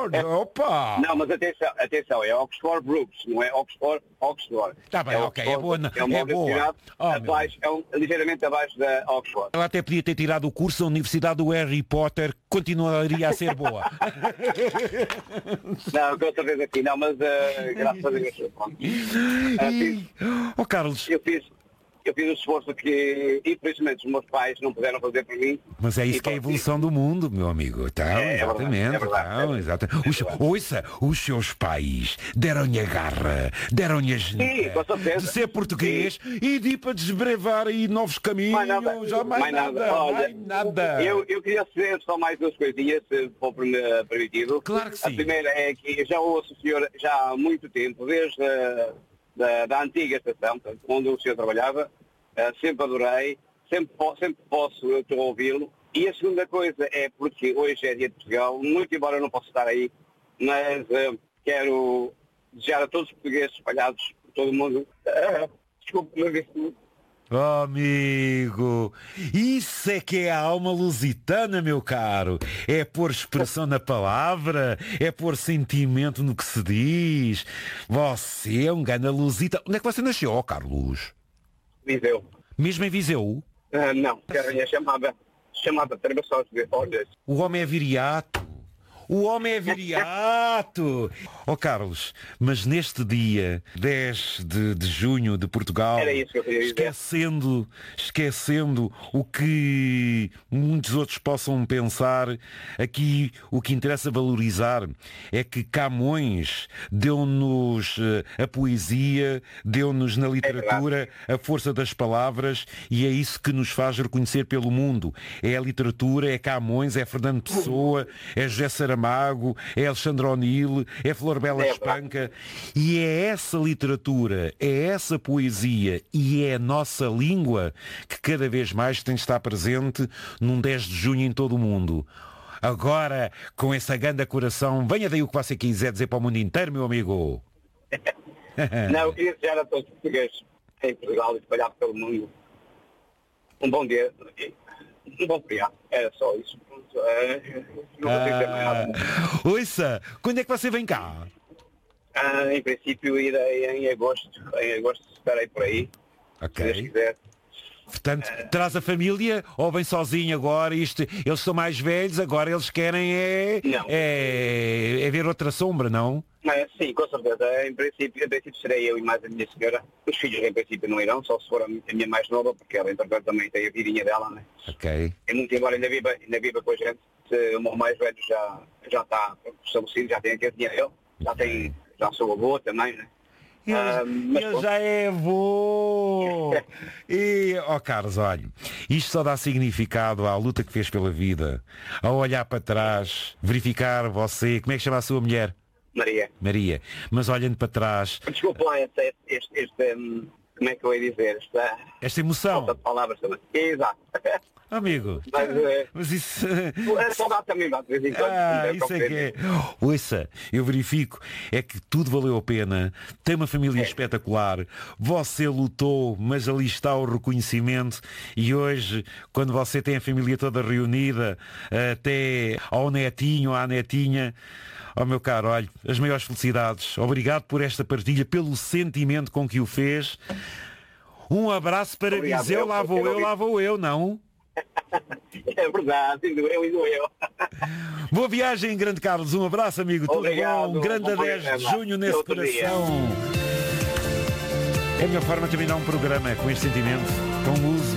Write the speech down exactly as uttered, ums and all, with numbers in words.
Oxford, opa! Não, mas atenção, atenção, é Oxford Brooks, não é Oxford, Oxford. Está bem, é ok, é boa, é uma é boa. universidade Oh, abaixo, é um, ligeiramente abaixo da Oxford. Ela até podia ter tirado o curso da Universidade do Harry Potter, continuaria a ser boa. Não, com certeza aqui não, mas uh, graças a Deus. Uh, fiz, oh, Carlos. Eu fiz, eu fiz um esforço que, infelizmente, os meus pais não puderam fazer por mim. Mas é isso que é a evolução do mundo, meu amigo. Então, É, é exatamente. verdade, é verdade, então, é verdade. exatamente. Os, ouça, os seus pais deram-lhe a garra, deram-lhe a Sim, genica com certeza. de ser português Sim. e de ir para desbravar aí novos caminhos. Mais nada. Já mais, Mais nada, nada. Olha, mais nada. Eu, eu queria saber só mais duas coisinhas, se for per- permitido. Claro que A sim. primeira é que eu já ouço o senhor já há muito tempo, desde a da, da antiga estação, portanto, onde o senhor trabalhava. Uh, sempre adorei, sempre, po- sempre posso eu estou a ouvi-lo. E a segunda coisa é porque hoje é dia de Portugal, muito embora eu não possa estar aí, mas uh, quero desejar a todos os portugueses espalhados por todo o mundo. Uh, desculpe, mas isso... Oh, amigo, isso é que é a alma lusitana, meu caro. É pôr expressão na palavra, é pôr sentimento no que se diz. Você é um gana lusita. Onde é que você nasceu, oh, Carlos? Viseu. Mesmo em Viseu? Uh, não, Carrinha chamada, chamada Travessões de Olhas. O homem é viriato. O homem é viriato. Oh, Carlos, mas neste dia dez de, de junho de Portugal, Era isso que eu queria dizer. esquecendo, esquecendo o que muitos outros possam pensar, aqui o que interessa valorizar é que Camões deu-nos eh, a poesia, deu-nos na literatura a força das palavras e é isso que nos faz reconhecer pelo mundo. É a literatura, é Camões, é Fernando Pessoa, é José Saramago, é Alexandre O'Neill, é Flor Bela É Espanca e é essa literatura, é essa poesia e é a nossa língua que cada vez mais tem de estar presente num dez de junho em todo o mundo. Agora, com essa ganda coração, venha daí o que você quiser dizer para o mundo inteiro, meu amigo. Não, eu queria desejar a todos os portugueses em Portugal e espalhado pelo mundo um bom dia, um bom feriado. Era só isso. É, não consigo dizer mais nada. Ah, ouça, quando é que você vem cá? Ah, em princípio irei em agosto. Em agosto estarei por aí. Se Deus Ok. quiser. Portanto, traz a família ou vem sozinho agora? Isto, eles são mais velhos, agora eles querem é, Não. é, é ver outra sombra, não? Mas, sim, com certeza. Em princípio, em princípio serei eu e mais a minha senhora. Os filhos em princípio não irão, só se for a mi- a minha mais nova, porque ela entretanto também tem a vidinha dela, né? Ok. É muito embora ainda viva, ainda viva com a gente. Se o meu mais velho já, já está estabelecido, já tem a casinha dele, já tem, já sou avô também, né? Ele, Ah, mas ele pronto. já é avô. E, ó Carlos, olha, isto só dá significado à luta que fez pela vida, ao olhar para trás, verificar você, como é que chama a sua mulher? Maria. Maria. Mas olhando para trás, Desculpa lá este, este, este, hum, como é que eu ia dizer? Esta esta emoção, falta de palavras também. Exato. amigo, Mas, eh, mas isso... a saudade também dá de vez em quando. Ah, É isso é que compreender. é. Ouça, eu verifico, é que tudo valeu a pena, tem uma família É. espetacular, você lutou, mas ali está o reconhecimento e hoje, quando você tem a família toda reunida, até ao netinho, à netinha, ó meu caro, olha, as maiores felicidades, obrigado por esta partilha, pelo sentimento com que o fez. Um abraço para Obrigado, Viseu, eu, lá porque vou eu eu, vi- lá vou eu, não? É verdade, indo eu, indo eu. Boa viagem, grande Carlos. Um abraço, amigo. Tudo Obrigado. bom. Um grande Bom dez de programa. junho nesse Outro dia. coração. É a melhor forma de terminar um programa com este sentimento, com uso.